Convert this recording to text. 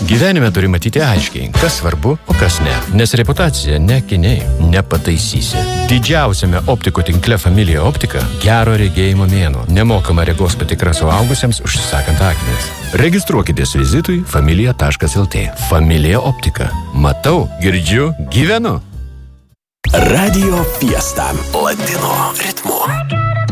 Gyvenime turi matyti aiškiai, kas svarbu, o kas ne. Nes reputacija ne akiniai, nepataisysi. Didžiausiame optikų tinkle Familija Optika gero regėjimo mėnuo. Nemokama regos patikra suaugusiems užsisakant akinius. Registruokitės vizitui familija.lt. Familija Optika. Matau, girdžiu, gyvenu. Radio Fiesta. Latino ritmu.